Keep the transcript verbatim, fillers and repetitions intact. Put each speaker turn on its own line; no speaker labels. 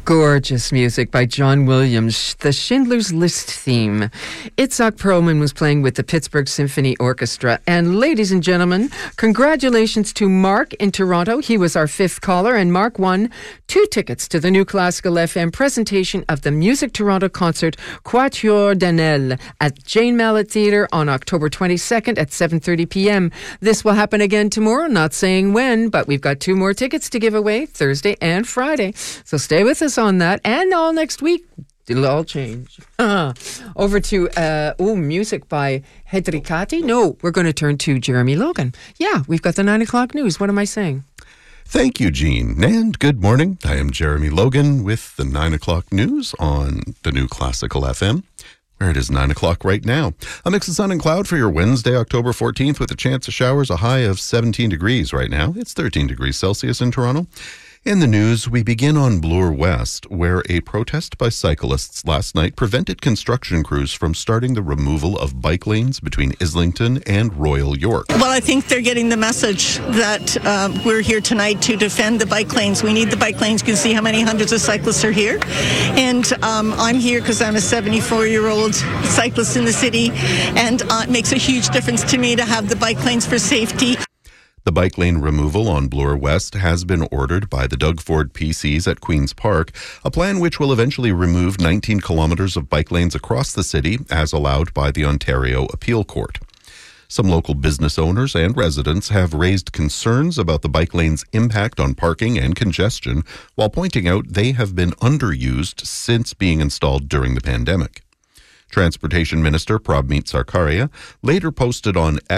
Gorgeous music by John Williams, the Schindler's List theme. Itzhak Perlman was playing with the Pittsburgh Symphony Orchestra. And ladies and gentlemen, congratulations to Mark in Toronto. He was our fifth caller, and Mark won two tickets to the New Classical F M presentation of the Music Toronto concert Quatuor d'Anel at Jane Mallet Theatre on October twenty-second at seven thirty p.m. This will happen again tomorrow, not saying when, but we've got two more tickets to give away, Thursday and Friday. So stay with us on that, and all next week. It'll all change. Over to, uh, oh, music by Hedrikati. No, we're going to turn to Jeremy Logan. Yeah, we've got the nine o'clock news. What am I saying?
Thank you, Jean, and good morning. I am Jeremy Logan with the nine o'clock news on the New Classical F M, where it is nine o'clock right now. A mix of sun and cloud for your Wednesday, October fourteenth, with a chance of showers, a high of seventeen degrees right now. It's thirteen degrees Celsius in Toronto. In the news, we begin on Bloor West, where a protest by cyclists last night prevented construction crews from starting the removal of bike lanes between Islington and Royal York.
Well, I think they're getting the message that uh, we're here tonight to defend the bike lanes. We need the bike lanes. You can see how many hundreds of cyclists are here. And um, I'm here because I'm a seventy-four-year-old cyclist in the city, and uh, it makes a huge difference to me to have the bike lanes for safety.
The bike lane removal on Bloor West has been ordered by the Doug Ford P Cs at Queen's Park, a plan which will eventually remove nineteen kilometres of bike lanes across the city as allowed by the Ontario Appeal Court. Some local business owners and residents have raised concerns about the bike lane's impact on parking and congestion, while pointing out they have been underused since being installed during the pandemic. Transportation Minister Prabmeet Sarkaria later posted on